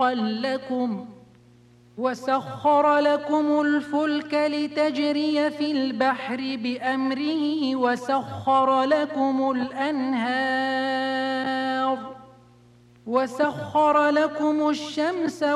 رزقا لكم وسخر لكم الفلك لتجري في البحر بأمره وسخر لكم الأنهار وسخر لكم الشمس